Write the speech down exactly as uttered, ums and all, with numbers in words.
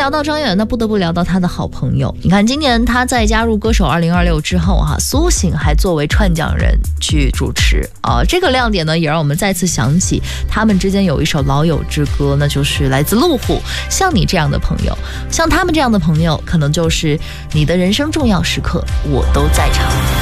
聊到张远，那不得不聊到他的好朋友。你看，今年他在加入歌手二零二六之后哈、啊，苏醒还作为串讲人去主持啊，这个亮点呢，也让我们再次想起他们之间有一首老友之歌，那就是来自路虎。像你这样的朋友，像他们这样的朋友，可能就是你的人生重要时刻，我都在场。